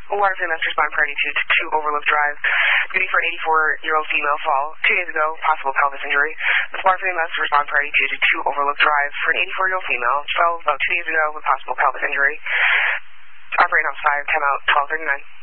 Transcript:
Waterford Master Respond Priority 2 Overlook Drive. Duty for an 84-year-old female fall 2 days ago, possible pelvis injury. The Waterford Master Respond Priority 2 Overlook Drive for an 84-year-old female fell about 2 days ago with possible pelvis injury. Operating House 5, timeout 12:39.